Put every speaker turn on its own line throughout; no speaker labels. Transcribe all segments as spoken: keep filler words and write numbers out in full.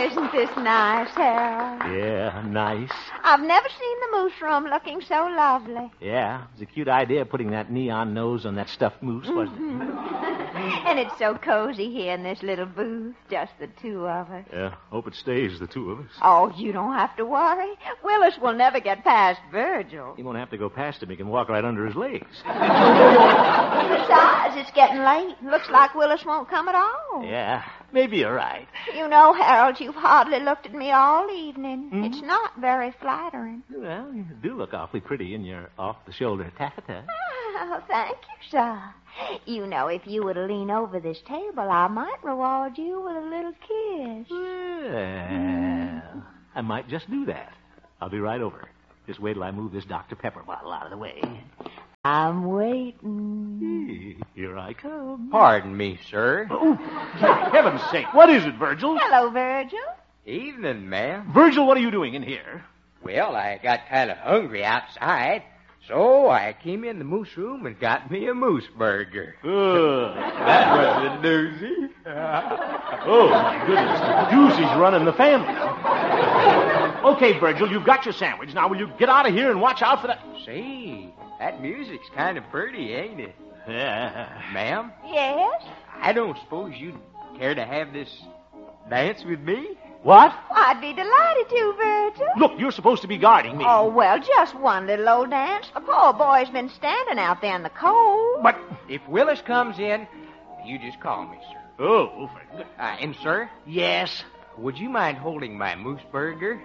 isn't this nice, Harold?
Yeah, nice.
I've never seen the moose room looking so lovely.
Yeah, it was a cute idea putting that neon nose on that stuffed moose, wasn't
Mm-hmm.
it?
And it's so cozy here in this little booth, just the two of us.
Yeah, hope it stays the two of us.
Oh, you don't have to worry. Willis will never get past Virgil.
He won't have to go past him. He can walk right under his legs.
Besides, it's getting late. Looks like Willis won't come at all.
Yeah, maybe you're right.
You know, Harold, you've hardly looked at me all evening.
Mm-hmm.
It's not very flattering.
Well, you do look awfully pretty in your off-the-shoulder taffeta.
Oh, thank you, sir. You know, if you would lean over this table, I might reward you with a little kiss.
Well, I might just do that. I'll be right over. Just wait till I move this Doctor Pepper bottle out of the way.
I'm waiting.
Hey, here I come.
Pardon me, sir.
Oh, for heaven's sake, what is it, Virgil?
Hello, Virgil.
Evening, ma'am.
Virgil, what are you doing in here?
Well, I got kind of hungry outside, so I came in the moose room and got me a moose burger.
Uh,
That was a doozy.
oh, my goodness. The doozy's running the family. Okay, Virgil, you've got your sandwich. Now, will you get out of here and watch out for that?
Say, that music's kind of pretty, ain't it?
Yeah.
Ma'am,
Yes?
I don't suppose you'd care to have this dance with me?
What?
I'd be delighted to, Virgil.
Look, you're supposed to be guarding me.
Oh, well, just one little old dance. The poor boy's been standing out there in the cold.
But,
If Willis comes in, you just call me, sir.
oh, for...
Uh, and, sir,
yes.
would you mind holding my moose burger?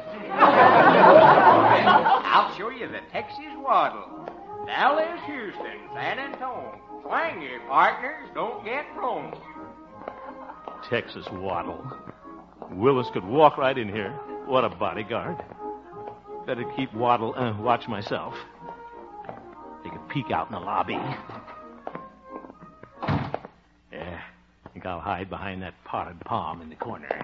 I'll show you the Texas waddle. Dallas, Houston, San Antonio. Swing your partners, don't get thrown.
Texas waddle. Willis could walk right in here. What a bodyguard. Better keep Waddle, uh, watch myself. Take a peek out in the lobby. Yeah, I think I'll hide behind that potted palm in the corner.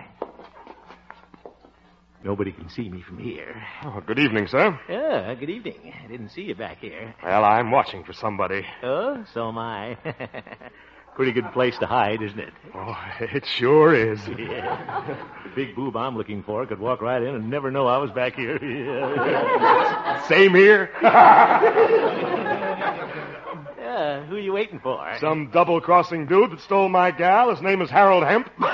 Nobody can see me from here.
Oh, good evening, sir.
Yeah, good evening. I didn't see you back here.
Well, I'm watching for somebody.
Oh, so am I. Pretty good place to hide, isn't it?
Oh, it sure is.
Yeah. The big boob I'm looking for could walk right in and never know I was back here. Yeah.
Same here.
Yeah, who are you waiting for?
Some double-crossing dude that stole my gal. His name is Harold Hemp. When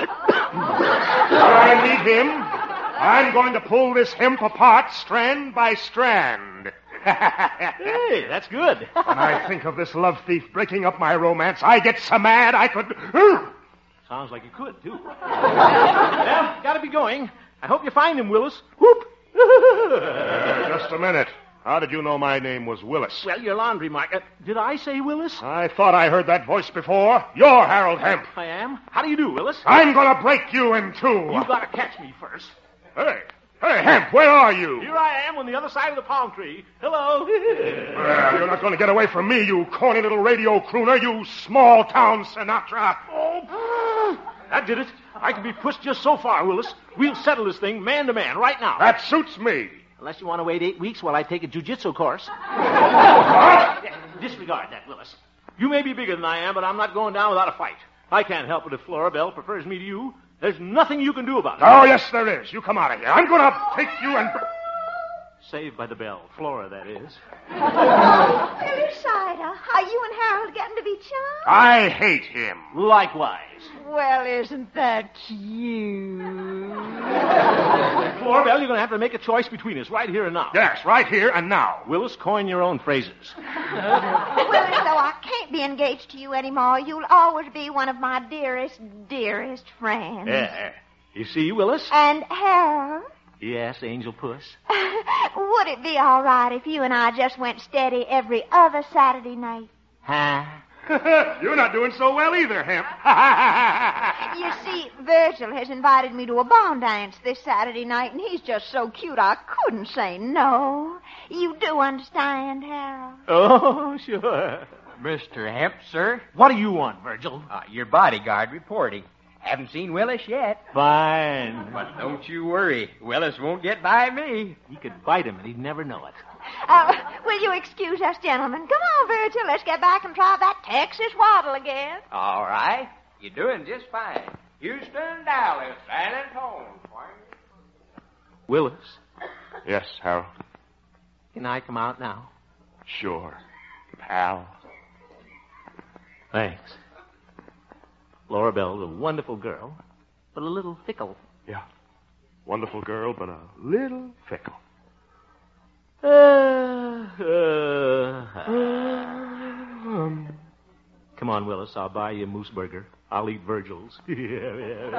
I meet him, I'm going to pull this hemp apart strand by strand.
Hey, that's good.
When I think of this love thief breaking up my romance, I get so mad I could...
Sounds like you could, too. Well, gotta be going. I hope you find him, Willis. Whoop!
Just a minute. How did you know my name was Willis?
Well, your laundry market. Did I say Willis?
I thought I heard that voice before. You're Harold Hemp.
I am. How do you do, Willis?
I'm going to break you in two.
You gotta catch me first.
Hey, hey, Hemp, where are you?
Here I am on the other side of the palm tree. Hello.
Well, you're not going to get away from me, you corny little radio crooner, you small-town Sinatra.
Oh, that did it. I can be pushed just so far, Willis. We'll settle this thing man to man right now.
That suits me.
Unless you want to wait eight weeks while I take a jiu-jitsu course.
What?
Disregard that, Willis. You may be bigger than I am, but I'm not going down without a fight. I can't help it if Flora Bell prefers me to you. There's nothing you can do about it.
Oh, yes, there is. You come out of here. I'm going to take you and...
Saved by the bell. Flora, that is.
Oh, Billy Cider, are you and Harold getting to be chums?
I hate him.
Likewise.
Well, isn't that cute?
Flora Bell, you're going to have to make a choice between us right here and now.
Yes, right here and now.
Willis, coin your own phrases.
Willis, though I can't be engaged to you anymore, you'll always be one of my dearest, dearest friends.
Yeah. You see, Willis?
And Harold?
Yes, Angel Puss.
Would it be all right if you and I just went steady every other Saturday night?
Huh?
You're not doing so well either, Hemp.
You see, Virgil has invited me to a barn dance this Saturday night, and he's just so cute I couldn't say no. You do understand, Harold?
Oh, sure.
Mister Hemp, sir.
What do you want, Virgil?
Uh, your bodyguard reporting. Haven't seen Willis yet.
Fine.
But don't you worry. Willis won't get by me.
He could bite him and he'd never know it.
Uh, will you excuse us, gentlemen? Come on, Virgil. Let's get back and try that Texas waddle again.
All right. You're doing just fine. Houston, Dallas, San Antonio.
Willis,
Yes, Harold.
can I come out now?
Sure, pal.
Thanks. Laura Bell's a wonderful girl, but a little fickle.
Yeah. Wonderful girl, but a little fickle.
Uh, uh,
Um,
Come on, Willis. I'll buy you a moose burger. I'll eat Virgil's. Yeah, yeah.